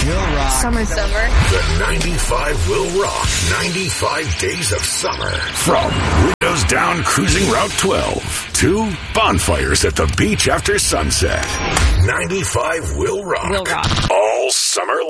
Will rock. Summer. The 95 will rock 95 days of summer. From windows down cruising Route 12 to bonfires at the beach after sunset. 95 will rock. Will rock. All summer long.